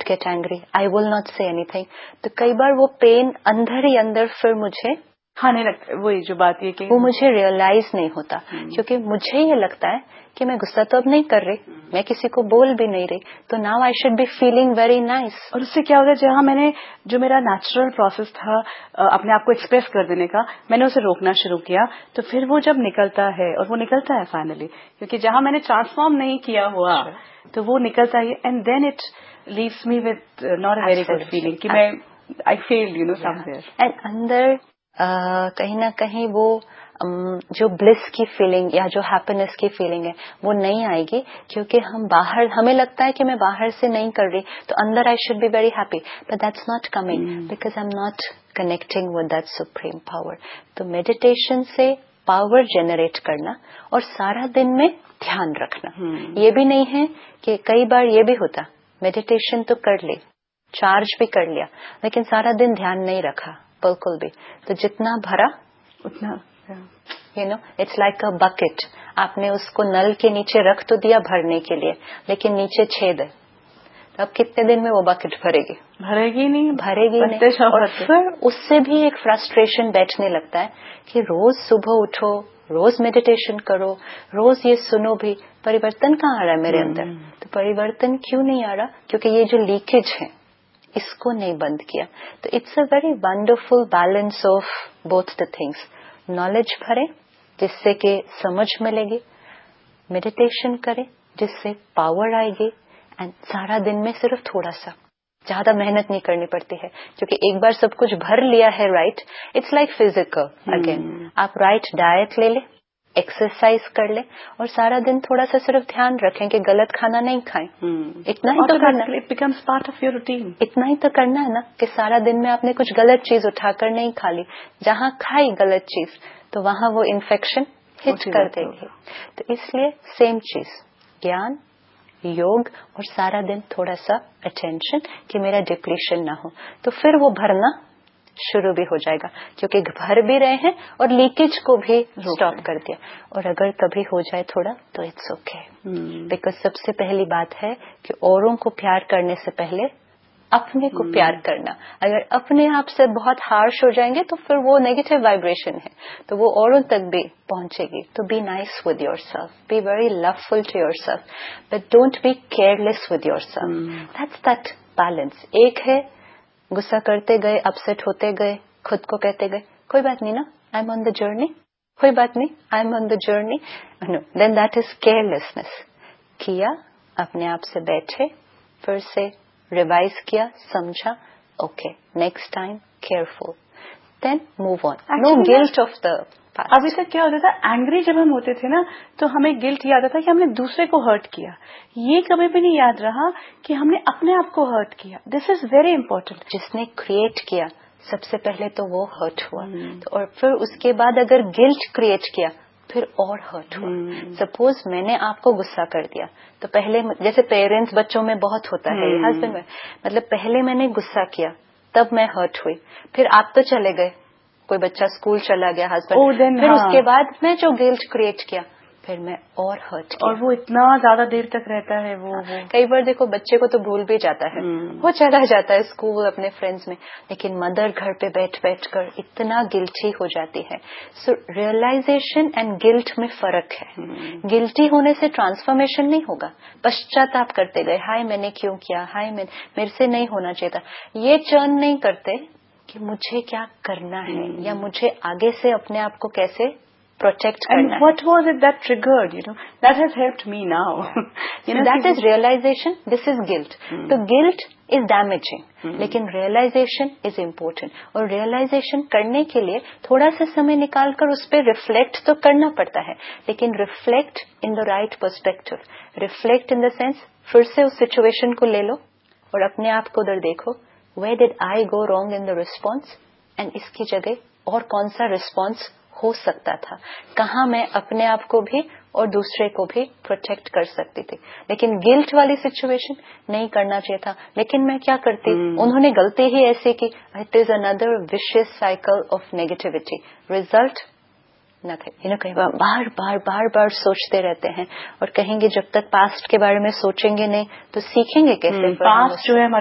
get angry, I will not say anything. تو کئی بار وہ پین اندر ہی اندر پھر مجھے نہیں لگتا. وہی جو بات یہ کہ وہ مجھے ریئلائز نہیں ہوتا کیونکہ مجھے یہ لگتا ہے کہ میں غصہ تو اب نہیں کر رہی, میں کسی کو بول بھی نہیں رہی, تو now I should be feeling very nice. اور اس سے کیا ہوگا, جہاں میں نے جو میرا نیچرل پروسیس تھا اپنے آپ کو ایکسپریس کر دینے کا, میں نے اسے روکنا شروع کیا, تو پھر وہ جب نکلتا ہے, اور وہ نکلتا ہے فائنلی, کیونکہ جہاں میں نے ٹرانسفارم نہیں کیا ہوا تو وہ نکلتا ہے, and then it leaves me with not a very good feeling کہ میں آئی فیل سم ویئر. اینڈ اندر کہیں نہ کہیں وہ جو بلس کی فیلنگ یا جو ہیپینس کی فیلنگ ہے وہ نہیں آئے گی, کیونکہ ہم باہر, ہمیں لگتا ہے کہ میں باہر سے نہیں کر رہی تو اندر I should be very happy, but that's not coming because I am not connecting with that supreme power. تو میڈیٹیشن سے پاور جنریٹ کرنا اور سارا دن میں دھیان رکھنا. یہ بھی نہیں ہے کہ کئی بار یہ بھی ہوتا میڈیٹیشن تو کر لی, چارج بھی کر لیا, لیکن سارا دن دھیان نہیں رکھا بالکل بھی, تو جتنا بھرا اتنا اٹس لائک اے بکٹ. آپ نے اس کو نل کے نیچے رکھ تو دیا بھرنے کے لیے, لیکن نیچے چھید ہے, تو اب کتنے دن میں وہ بکٹ بھرے گی؟ بھرے گی نہیں. اور پھر اس سے بھی ایک فرسٹریشن بیٹھنے لگتا ہے کہ روز صبح اٹھو, روز میڈیٹیشن کرو, روز یہ سنو بھی, پریورتن کہاں آ رہا ہے میرے اندر؟ تو پریورتن کیوں نہیں آ رہا؟ کیونکہ یہ جو لیکیج ہے اس کو نہیں بند کیا. تو it's a very wonderful balance of both the things. Knowledge بھرے جس سے کہ سمجھ ملے گی, میڈیٹیشن کرے جس سے پاور آئے گی, اینڈ سارا دن میں صرف تھوڑا سا, زیادہ محنت نہیں کرنی پڑتی ہے کیونکہ ایک بار سب کچھ بھر لیا ہے. Right, it's like physical again. آپ رائٹ ڈائٹ لے لیں, ایکسرسائز کر لیں, اور سارا دن تھوڑا سا صرف دھیان رکھیں کہ غلط کھانا نہیں کھائیں. اتنا ہی تو کرنا, it becomes part of your routine. اتنا ہی تو کرنا ہے نا کہ سارا دن میں آپ نے کچھ غلط چیز اٹھا کر نہیں کھا لی, جہاں کھائی غلط چیز تو وہاں وہ انفیکشن ہٹ کر دے گی. تو اس لیے سیم چیز, گیان, یوگ, اور سارا دن تھوڑا سا اٹینشن کہ میرا ڈپلیشن نہ ہو, تو پھر وہ بھرنا شروع بھی ہو جائے گا, کیونکہ بھر بھی رہے ہیں اور لیکیج کو بھی اسٹاپ کر دیا. اور اگر کبھی ہو جائے تھوڑا تو اٹس اوکے, بیکاز سب سے پہلی بات ہے کہ اوروں کو پیار کرنے سے پہلے اپنے کو پیار کرنا. اگر اپنے آپ سے بہت ہارش ہو جائیں گے تو پھر وہ نیگیٹو وائبریشن ہے, تو وہ اوروں تک بھی پہنچے گی. تو be nice with your self, be very لوفل to your self, but don't be careless with your self. That's that balance. ایک ہے غصہ کرتے گئے, اپسیٹ ہوتے گئے, خود کو کہتے گئے کوئی بات نہیں نا, I am on the journey, کوئی بات نہیں, I am on the journey. Then that is کیئرلیسنس. کیا, اپنے آپ سے بیٹھے, پھر سے ریوائز کیا, سمجھا, okay next time careful, then move on. Know guilt of the past. ابھی تک کیا ہوتا تھا, اینگری جب ہم ہوتے تھے نا تو ہمیں گلٹ یہ آتا تھا کہ ہم نے دوسرے کو ہرٹ کیا. یہ کبھی بھی نہیں یاد رہا کہ ہم نے اپنے آپ کو ہرٹ کیا. دس از ویری امپورٹنٹ. جس نے کریٹ کیا سب سے پہلے تو وہ ہرٹ ہوا, اور پھر اس کے بعد اگر گلٹ کریٹ کیا پھر اور ہرٹ ہوا. سپوز میں نے آپ کو غصہ کر دیا تو پہلے, جیسے پیرنٹس بچوں میں بہت ہوتا ہے, ہسبینڈ میں, مطلب پہلے میں نے غصہ کیا تب میں ہرٹ ہوئی, پھر آپ تو چلے گئے, کوئی بچہ اسکول چلا گیا, ہسبینڈ, پھر اس کے بعد میں جو گلٹ کریٹ کیا پھر میں اور ہرٹ کیا. اور وہ اتنا زیادہ دیر تک رہتا ہے. وہ کئی بار دیکھو بچے کو تو بھول بھی جاتا ہے, وہ چلا جاتا ہے اسکول اپنے فرینڈز میں, لیکن مدر گھر پہ بیٹھ کر اتنا گلٹی ہو جاتی ہے. سو ریئلائزیشن اینڈ گلٹ میں فرق ہے. گلٹی ہونے سے ٹرانسفارمیشن نہیں ہوگا, پشچاتاپ کرتے گئے, ہائے میں نے کیوں کیا, ہائے میرے سے نہیں ہونا چاہیے تھا. یہ چرن نہیں کرتے کہ مجھے کیا کرنا ہے یا مجھے آگے سے اپنے آپ کو کیسے protect کرنا ہے. What was it that triggered, that has helped me now. That is realization, this is guilt. So guilt is damaging, لیکن realization is important. اور realization کرنے کے لیے تھوڑا سا سمے نکال کر اس پہ reflect تو کرنا پڑتا ہے, لیکن reflect in the right perspective. Reflect in the sense, پھر سے اس situation کو لے لو اور اپنے آپ کو ادھر دیکھو, where did I go wrong in the response, and اس کی جگہ اور کون سا response ہو سکتا تھا, کہاں میں اپنے آپ کو بھی اور دوسرے کو بھی پروٹیکٹ کر سکتی تھی. لیکن گلٹ والی سچویشن نہیں کرنا چاہیے تھا, لیکن میں کیا کرتی, انہوں نے غلطی ہی ایسی کی, it is another vicious cycle of negativity. Result nothing. کئی بار بار سوچتے رہتے ہیں اور کہیں گے جب تک پاسٹ کے بارے میں سوچیں گے نہیں تو سیکھیں گے کیسے. پاسٹ جو ہے